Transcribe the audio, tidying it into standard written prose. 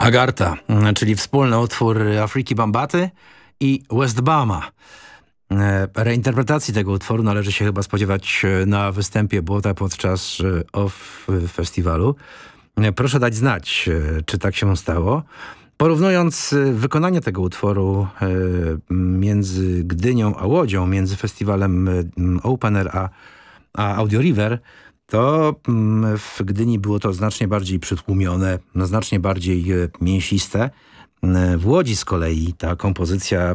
Agartha, czyli wspólny utwór Afryki Bambaty i Westbama. Reinterpretacji tego utworu należy się chyba spodziewać na występie Błota podczas OFF festiwalu. Proszę dać znać, czy tak się stało. Porównując wykonanie tego utworu między Gdynią a Łodzią, między festiwalem Open Air a Audio River, to w Gdyni było to znacznie bardziej przytłumione, znacznie bardziej mięsiste. W Łodzi z kolei ta kompozycja